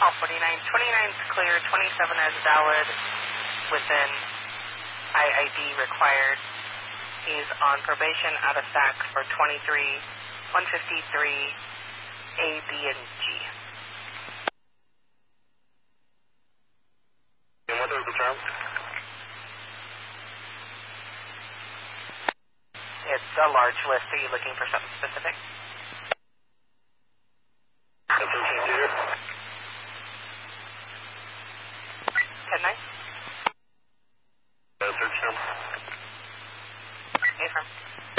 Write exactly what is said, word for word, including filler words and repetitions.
Call forty-nine. twenty-nine is clear. twenty-seven is valid within I I D required. He's on probation out of S A C for twenty-three, one fifty-three, A, B, and G. And what is the term? It's a large list. Are you looking for something specific? thirteen zero. ten nine? Uh, search term. A firm.